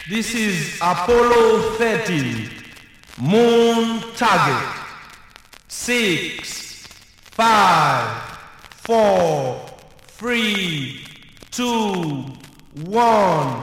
This is Apollo 13. Moon target. 6, 5, 4, 3, 2, 1.